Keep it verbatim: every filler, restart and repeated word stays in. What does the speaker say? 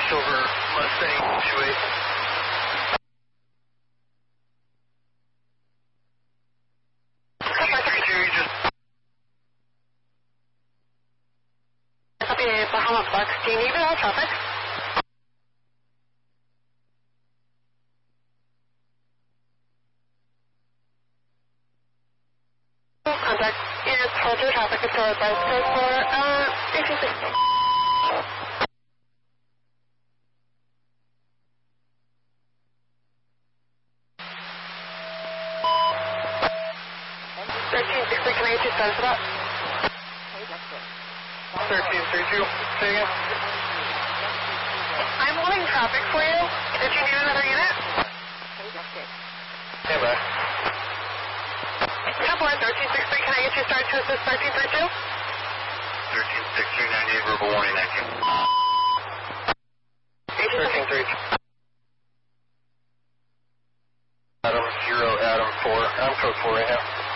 Silver Mustang two eight. Copy Bahama Bucks. Do you need it all traffic? Contact. Yes, hold your traffic control advice code for uh, eighteen sixty. thirteen sixty, can I get you started for that? thirteen thirty-two. Say again. I'm holding traffic for you. Did you need another unit? Stand by. Temple thirteen sixty, can I get you started to assist thirteen thirty-two? thirteen sixty-two ninety-eight, verbal warning, thank you. thirteen thirty-two. Adam, zero, Adam, four. I'm code four right now.